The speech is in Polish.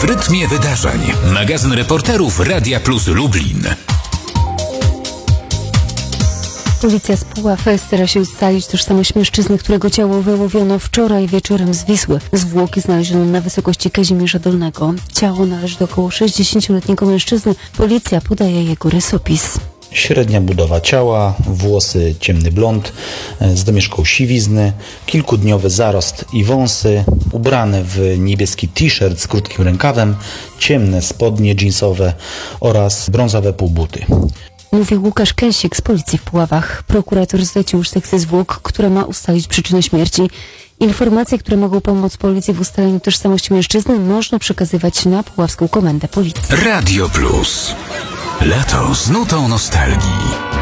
w rytmie wydarzeń. Magazyn reporterów Radia Plus Lublin. Policja z Puław stara się ustalić tożsamość mężczyzny, którego ciało wyłowiono wczoraj wieczorem z Wisły. Zwłoki znaleziono na wysokości Kazimierza Dolnego. Ciało należy do około 60-letniego mężczyzny. Policja podaje jego rysopis. Średnia budowa ciała, włosy ciemny blond, z domieszką siwizny, kilkudniowy zarost i wąsy, ubrany w niebieski t-shirt z krótkim rękawem, ciemne spodnie dżinsowe oraz brązowe półbuty. Mówił Łukasz Kęsik z policji w Puławach. Prokurator zlecił już sekcję zwłok, która ma ustalić przyczynę śmierci. Informacje, które mogą pomóc policji w ustaleniu tożsamości mężczyzny, można przekazywać na Puławską Komendę Policji. Radio Plus. Lato z nutą nostalgii.